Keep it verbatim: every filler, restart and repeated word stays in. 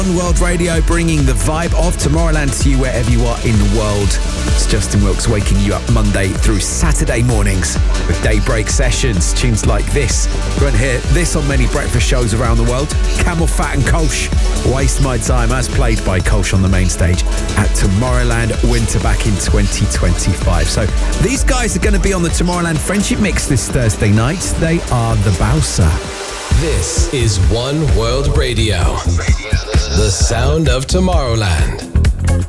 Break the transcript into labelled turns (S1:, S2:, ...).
S1: On World Radio, bringing the vibe of Tomorrowland to you wherever you are in the world. It's Justin Wilkes waking you up Monday through Saturday mornings with daybreak sessions. Tunes like this. You won't hear this on many breakfast shows around the world. Camel Fat and Kolsch. Waste My Time, as played by Kolsch on the main stage at Tomorrowland Winter back in twenty twenty-five. So these guys are going to be on the Tomorrowland Friendship Mix this Thursday night. They are the Bowser.
S2: This is One World Radio, the sound of Tomorrowland.